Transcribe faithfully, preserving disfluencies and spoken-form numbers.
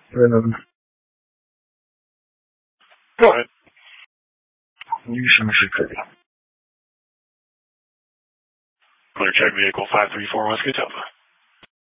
Um, Go ahead. you some security. Clear check vehicle five three four West Catawba.